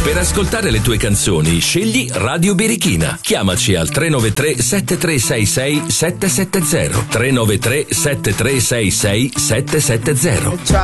Per ascoltare le tue canzoni, scegli Radio Birichina. Chiamaci al 393 7366 770. 393 7366 770.